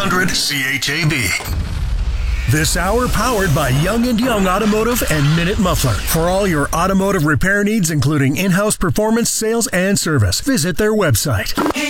800 CHAB. This hour powered by Young & Young Automotive and Minute Muffler. For all your automotive repair needs, including in-house performance, sales, and service, visit their website.